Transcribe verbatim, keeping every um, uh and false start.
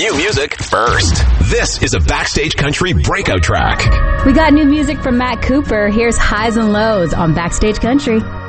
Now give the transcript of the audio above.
New music first. This is a Backstage Country breakout track. We got new music from Matt Cooper. Here's Highs and Lows on Backstage Country.